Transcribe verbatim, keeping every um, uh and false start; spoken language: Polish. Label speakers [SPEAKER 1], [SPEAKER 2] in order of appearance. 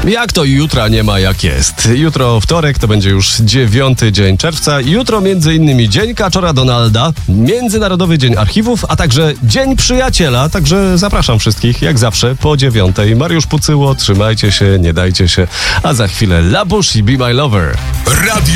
[SPEAKER 1] Jak to jutra nie ma, jak jest. Jutro wtorek, to będzie już dziewiąty dzień czerwca. Jutro między innymi Dzień Kaczora Donalda, Międzynarodowy Dzień Archiwów, a także Dzień Przyjaciela. Także zapraszam wszystkich, jak zawsze, po dziewiątej. Mariusz Pucyło, trzymajcie się, nie dajcie się. A za chwilę Labush i Be My Lover.
[SPEAKER 2] Radio